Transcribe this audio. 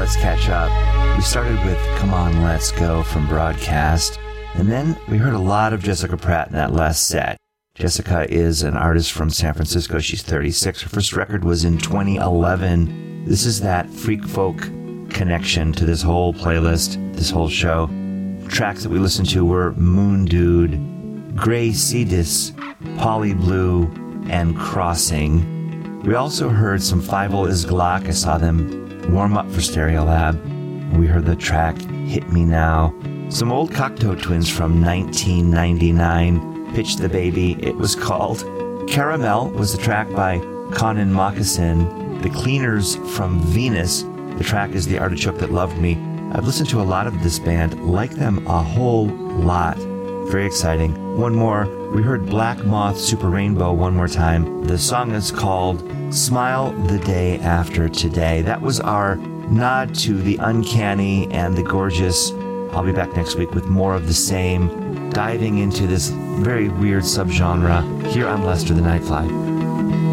let's catch up. We started with Come On, Let's Go from Broadcast, and then we heard a lot of Jessica Pratt in that last set. Jessica is an artist from San Francisco. She's 36. Her first record was in 2011. This is that freak folk connection to this whole playlist, this whole show. Tracks that we listened to were Moon Dude, Grey Cetus, Polly Blue, and Crossing. We also heard some Fievel is Glock. I saw them warm up for Stereolab. We heard the track Hit Me Now. Some old Cocteau Twins from 1999. Pitch the Baby, it was called. Caramel was the track by Conan Moccasin. The Cleaners from Venus. The track is The Artichoke That Loved Me. I've listened to a lot of this band, like them a whole lot. Very exciting. One more, we heard Black Moth Super Rainbow one more time. The song is called Smile the Day After Today. That was our nod to the uncanny and the gorgeous. I'll be back next week with more of the same, diving into this very weird subgenre here on Lester the Nightfly.